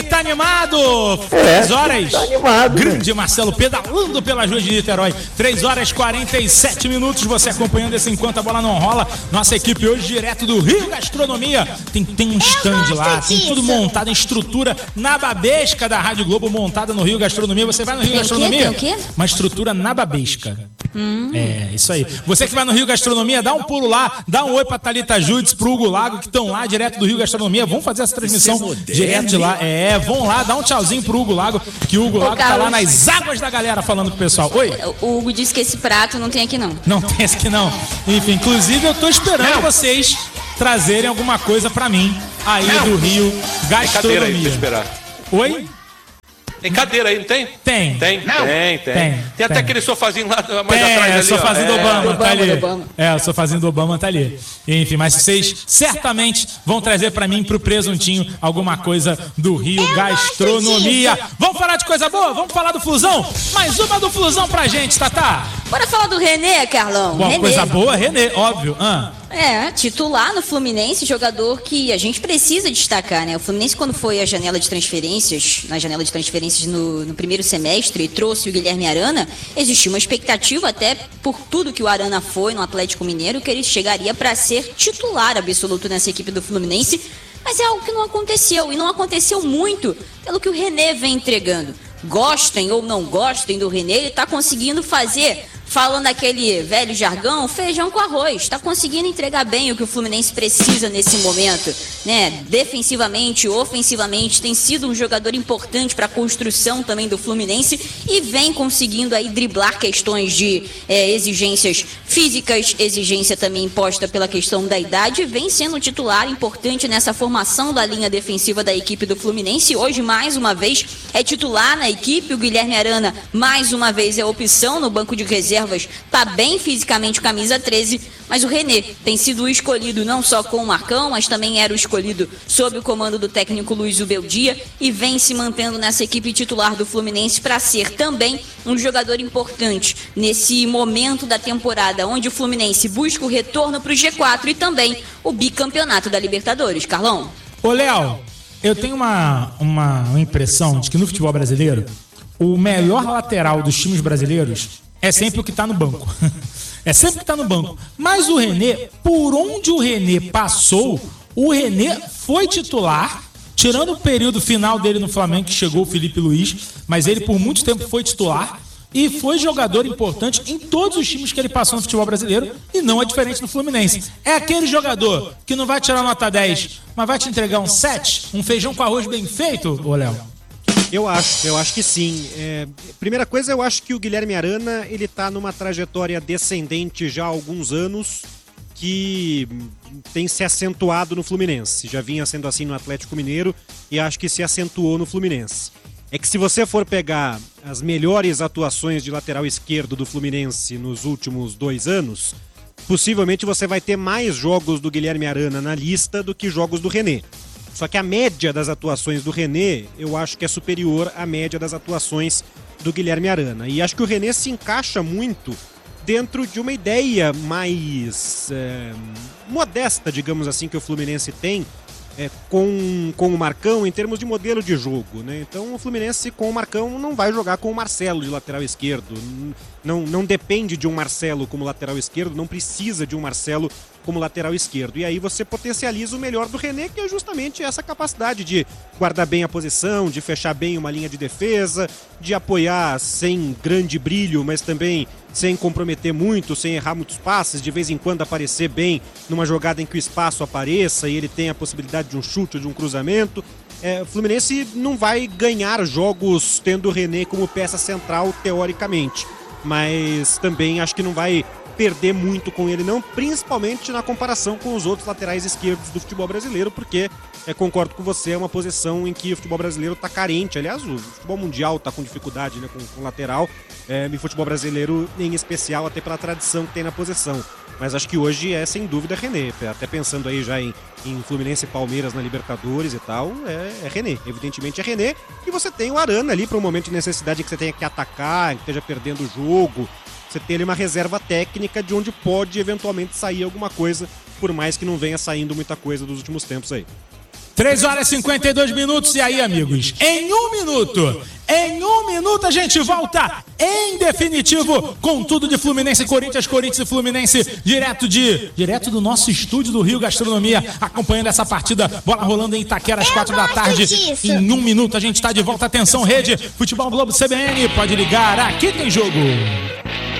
aí, tá animado? 3 horas. Tá animado. Grande Marcelo pedalando pelas ruas de Niterói. 3 horas 47 minutos. Você acompanhando esse Enquanto a Bola Não Rola. Nossa equipe hoje direto do Rio Gastronomia. Tem um stand lá, tem tudo montado em estrutura nababesca da Rádio Globo, montada no Rio Gastronomia. Você vai no Rio Gastronomia? O quê? Uma estrutura nababesca. É, isso aí. Você que vai no Rio Gastronomia, dá um pulo lá, dá um oi pra Thalita Judes, pro Hugo Lago, que estão lá direto do Rio Gastronomia. Vamos fazer essa transmissão direto de lá. Vão lá, dá um tchauzinho pro Hugo Lago, que o Hugo Lago tá lá nas águas da galera falando com o pessoal. Oi? O Hugo disse que esse prato não tem aqui não. Não tem esse aqui não. Enfim, inclusive eu tô esperando vocês trazerem alguma coisa pra mim aí do Rio Gastronomia. Aí, esperar. Oi? Tem cadeira aí, não tem? Tem. Tem até aquele sofazinho lá mais atrás ali. O sofazinho do Obama tá ali. Obama. O sofazinho do Obama tá ali. Enfim, mas vocês certamente vão trazer pra mim, pro Presuntinho, alguma coisa do Rio Gastronomia. Vamos falar de coisa boa? Vamos falar do Flusão? Mais uma do Flusão pra gente, Tatá. Bora falar do René, Carlão. Bom, coisa boa, René, óbvio. Titular no Fluminense, jogador que a gente precisa destacar, né? O Fluminense, quando foi na janela de transferências no primeiro semestre, e trouxe o Guilherme Arana, existia uma expectativa, até por tudo que o Arana foi no Atlético Mineiro, que ele chegaria para ser titular absoluto nessa equipe do Fluminense, mas é algo que não aconteceu, e não aconteceu muito pelo que o René vem entregando. Gostem ou não gostem do René, ele está conseguindo fazer, falando aquele velho jargão, feijão com arroz. Está conseguindo entregar bem o que o Fluminense precisa nesse momento, né? Defensivamente, ofensivamente, tem sido um jogador importante para a construção também do Fluminense e vem conseguindo aí driblar questões de exigências físicas, exigência também imposta pela questão da idade, vem sendo um titular importante nessa formação da linha defensiva da equipe do Fluminense. Hoje, mais uma vez, é titular na equipe. O Guilherme Arana, mais uma vez, é opção no banco de reserva. Tá bem fisicamente, camisa 13, mas o René tem sido escolhido não só com o Marcão, mas também era o escolhido sob o comando do técnico Luiz Ubeldia e vem se mantendo nessa equipe titular do Fluminense para ser também um jogador importante nesse momento da temporada onde o Fluminense busca o retorno para o G4 e também o bicampeonato da Libertadores. Carlão? Ô, Léo, eu tenho uma impressão de que no futebol brasileiro o melhor lateral dos times brasileiros é sempre o que tá no banco. É sempre o que tá no banco. Mas o René, por onde o René passou, o René foi titular, tirando o período final dele no Flamengo, que chegou o Felipe Luiz, mas ele por muito tempo foi titular e foi jogador importante em todos os times que ele passou no futebol brasileiro, e não é diferente no Fluminense. É aquele jogador que não vai tirar nota 10, mas vai te entregar um 7, um feijão com arroz bem feito, ô Léo? Eu acho que sim. Primeira coisa, eu acho que o Guilherme Arana, ele tá numa trajetória descendente já há alguns anos, que tem se acentuado no Fluminense. Já vinha sendo assim no Atlético Mineiro e acho que se acentuou no Fluminense. É que se você for pegar as melhores atuações de lateral esquerdo do Fluminense nos últimos 2 anos, possivelmente você vai ter mais jogos do Guilherme Arana na lista do que jogos do René. Só que a média das atuações do René, eu acho que é superior à média das atuações do Guilherme Arana. E acho que o René se encaixa muito dentro de uma ideia mais modesta, digamos assim, que o Fluminense tem com o Marcão em termos de modelo de jogo, né? Então o Fluminense com o Marcão não vai jogar com o Marcelo de lateral esquerdo. Não depende de um Marcelo como lateral esquerdo, não precisa de um Marcelo como lateral esquerdo. E aí você potencializa o melhor do René, que é justamente essa capacidade de guardar bem a posição, de fechar bem uma linha de defesa, de apoiar sem grande brilho, mas também sem comprometer muito, sem errar muitos passes, de vez em quando aparecer bem numa jogada em que o espaço apareça e ele tem a possibilidade de um chute ou de um cruzamento. O Fluminense não vai ganhar jogos tendo o René como peça central, teoricamente, mas também acho que não vai perder muito com ele não, principalmente na comparação com os outros laterais esquerdos do futebol brasileiro, porque concordo com você, é uma posição em que o futebol brasileiro está carente. Aliás, o futebol mundial está com dificuldade, né, com lateral, e o futebol brasileiro em especial, até pela tradição que tem na posição. Mas acho que hoje é sem dúvida René, até pensando aí já em Fluminense e Palmeiras na Libertadores e tal, é René, evidentemente é René. E você tem o Arana ali para um momento de necessidade que você tenha que atacar, que esteja perdendo o jogo. Você tem ali uma reserva técnica de onde pode eventualmente sair alguma coisa, por mais que não venha saindo muita coisa dos últimos tempos aí. 3 horas e 52 minutos. E aí, amigos? Em um minuto a gente volta em definitivo com tudo de Fluminense e Corinthians, Corinthians e Fluminense, direto do nosso estúdio do Rio Gastronomia, acompanhando essa partida, bola rolando em Itaquera às 4 da tarde. Disso. Em um minuto a gente está de volta. Atenção, rede, Futebol Globo CBN, pode ligar, aqui tem jogo.